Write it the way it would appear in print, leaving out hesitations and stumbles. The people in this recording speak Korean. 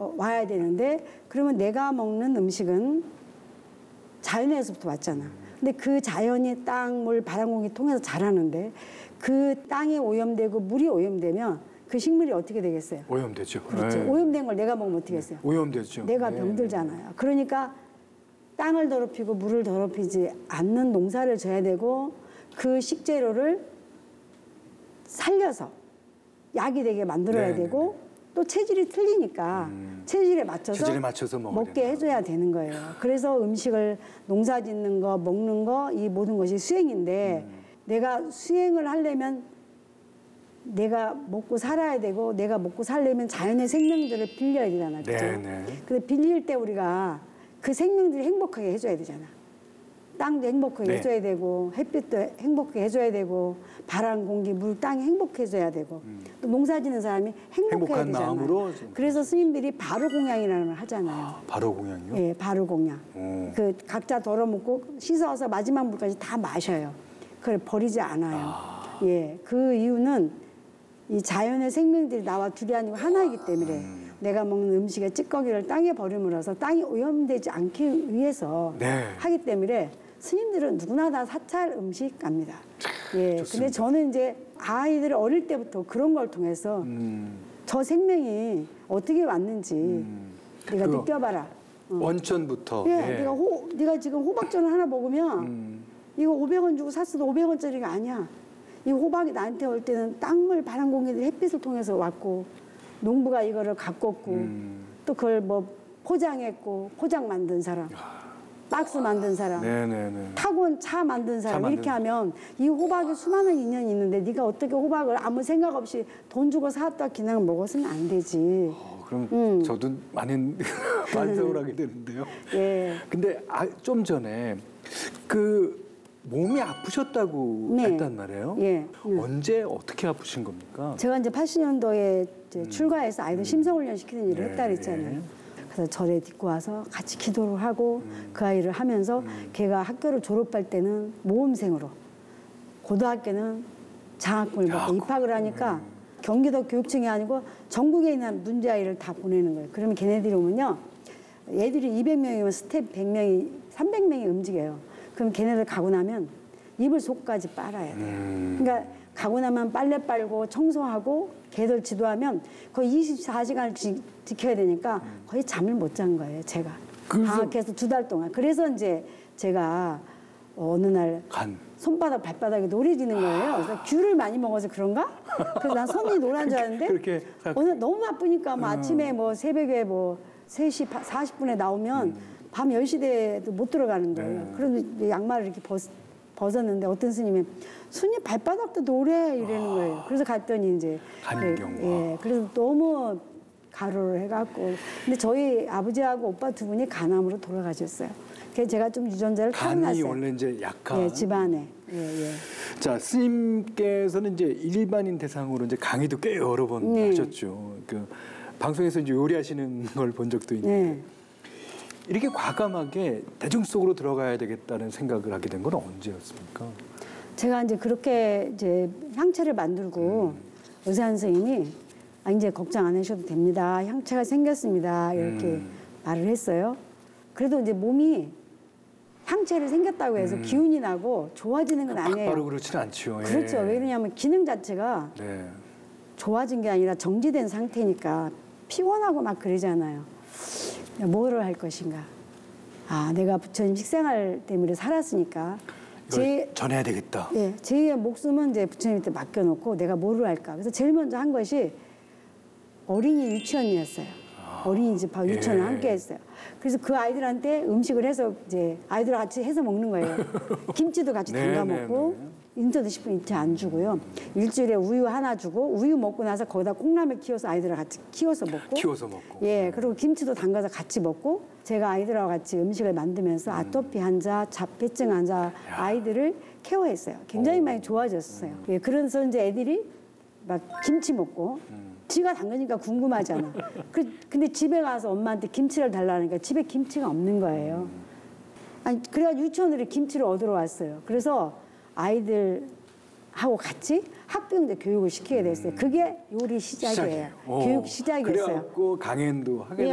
와야 되는데 그러면 내가 먹는 음식은 자연에서부터 왔잖아. 근데 그 자연이 땅, 물, 바람, 공기 통해서 자라는데 그 땅이 오염되고 물이 오염되면 그 식물이 어떻게 되겠어요? 오염되죠. 그렇죠. 네. 오염된 걸 내가 먹으면 어떻게 했어요? 오염되죠. 내가 네. 병들잖아요. 그러니까 땅을 더럽히고 물을 더럽히지 않는 농사를 져야 되고 그 식재료를 살려서 약이 되게 만들어야 네, 되고 또 체질이 틀리니까 체질에 맞춰서 먹어야 먹게 된다. 해줘야 되는 거예요. 그래서 음식을 농사 짓는 거 먹는 거 이 모든 것이 수행인데 내가 수행을 하려면 내가 먹고 살아야 되고 내가 먹고 살려면 자연의 생명들을 빌려야 되잖아. 그죠? 네. 근데 빌릴 때 우리가 그 생명들이 행복하게 해줘야 되잖아. 땅도 행복하게 네. 해줘야 되고 햇빛도 행복하게 해줘야 되고 바람, 공기, 물, 땅이 행복해져야 되고 또 농사 짓는 사람이 행복해야 행복한 되잖아요. 마음으로 그래서 스님들이 바로 공양이라는 걸 하잖아요. 아, 바로 공양이요? 예, 바로 공양. 오. 그 각자 덜어먹고 씻어서 마지막 물까지 다 마셔요. 그걸 버리지 않아요. 예, 그 이유는 이 자연의 생명들이 나와 둘이 아니고 하나이기 때문에 내가 먹는 음식의 찌꺼기를 땅에 버림으로써 땅이 오염되지 않기 위해서 네. 하기 때문에 스님들은 누구나 다 사찰 음식 갑니다. 예, 좋습니다. 근데 저는 이제 아이들이 어릴 때부터 그런 걸 통해서 저 생명이 어떻게 왔는지 네가 그거 느껴봐라. 원천부터. 예, 네가 지금 호박전을 하나 먹으면 이거 500원 주고 샀어도 500원짜리가 아니야. 이 호박이 나한테 올 때는 땅물, 바람, 공기들 햇빛을 통해서 왔고 농부가 이거를 가꿨고 또 그걸 뭐 포장했고 포장 만든 사람, 박스 만든 사람, 네네네. 타고 차 만든 사람 차 이렇게 하면 이 호박이 수많은 인연이 있는데 네가 어떻게 호박을 아무 생각 없이 돈 주고 사왔다 그냥 먹었으면 안 되지. 그럼 저도 많은 반성을 하게 되는데요. 예. 근데 좀 전에 그 몸이 아프셨다고 네. 했단 말이에요. 예. 언제 어떻게 아프신 겁니까? 제가 이제 80년도에 출가해서 아이들 심성훈련 시키는 일을 했다 그랬잖아요. 그래서 절에 데리고 와서 같이 기도를 하고 그 아이를 하면서 걔가 학교를 졸업할 때는 모범생으로 고등학교는 장학금을 받고 입학을 하니까 경기도 교육청이 아니고 전국에 있는 문제 아이를 다 보내는 거예요. 그러면 걔네들이 오면요. 애들이 200명이면 스텝 100명이 300명이 움직여요. 그럼 걔네들 가고 나면 이불 속까지 빨아야 돼요. 그러니까 가고 나면 빨래 빨고 청소하고 걔들 지도하면 거의 24시간을 지켜야 되니까 거의 잠을 못 잔 거예요, 제가. 방학해서 2달 동안. 그래서 이제 제가 어느 날 손바닥, 발바닥이 노래지는 거예요. 그래서 귤을 많이 먹어서 그런가? 그래서 난 손이 노란 줄 알았는데 오늘 너무 바쁘니까 뭐 아침에 뭐 새벽에 뭐 3시 40분에 나오면 밤 10시 돼도 못 들어가는 거예요. 그래서 양말을 이렇게 벗었는데 어떤 스님이 스님 발바닥도 노래 이러는 거예요. 그래서 갔더니 이제 예, 그래서 너무 가로를 해갖고 근데 저희 아버지하고 오빠 2분이 간암으로 돌아가셨어요. 그래서 제가 좀 유전자를 타고났어요. 간이 원래 이제 약한. 예, 집안에. 예. 자, 스님께서는 이제 일반인 대상으로 이제 강의도 꽤 여러 번 하셨죠. 그 방송에서 이제 요리하시는 걸 본 적도 있는데. 이렇게 과감하게 대중 속으로 들어가야 되겠다는 생각을 하게 된 건 언제였습니까? 제가 이제 그렇게 이제 향채를 만들고 의사 선생님이 이제 걱정 안 하셔도 됩니다. 향채가 생겼습니다. 이렇게 말을 했어요. 그래도 이제 몸이 향채를 생겼다고 해서 기운이 나고 좋아지는 건 아니에요. 바로 그렇지는 않죠. 그렇죠. 왜 그러냐면 기능 자체가 좋아진 게 아니라 정지된 상태니까 피곤하고 막 그러잖아요. 뭐를 할 것인가. 내가 부처님 식생활 때문에 살았으니까 전해야 되겠다. 예, 제 목숨은 이제 부처님한테 맡겨놓고 내가 뭐를 할까. 그래서 제일 먼저 한 것이 어린이 유치원이었어요. 어린이집하고 유치원을 함께 했어요. 그래서 그 아이들한테 음식을 해서 이제 아이들 같이 해서 먹는 거예요. 김치도 같이 담가 먹고 인터도 10분 이치 안 주고요. 일주일에 우유 하나 주고 우유 먹고 나서 거기다 콩나물 키워서 아이들하고 같이 키워서 먹고. 예, 그리고 김치도 담가서 같이 먹고 제가 아이들하고 같이 음식을 만들면서 아토피 환자, 자폐증 환자 아이들을 케어했어요. 굉장히 많이 좋아졌어요. 예, 그래서 이제 애들이 막 김치 먹고 지가 담그니까 궁금하잖아. 근데 집에 가서 엄마한테 김치를 달라니까 집에 김치가 없는 거예요. 그래가지고 유치원으로 김치를 얻으러 왔어요. 그래서 아이들하고 같이 학병제 교육을 시키게 됐어요. 그게 요리 시작이에요. 교육 시작이었어요. 그래갖고 강연도 하게